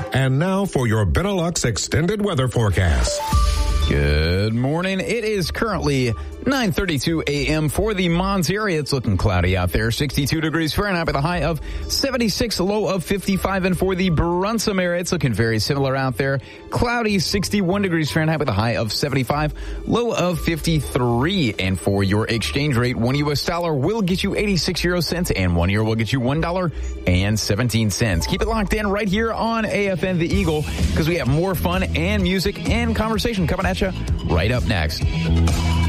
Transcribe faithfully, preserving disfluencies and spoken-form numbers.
And now for your Benelux extended weather forecast. Good morning. It is currently nine thirty-two a.m. for the Mons area. It's looking cloudy out there. sixty-two degrees Fahrenheit with a high of seventy-six, low of fifty-five. And for the Brunsum area, it's looking very similar out there. Cloudy, sixty-one degrees Fahrenheit with a high of seventy-five, low of fifty-three. And for your exchange rate, one U S dollar will get you eighty-six euro cents and one euro will get you one dollar and seventeen cents. Keep it locked in right here on A F N The Eagle because we have more fun and music and conversation coming at you right up next.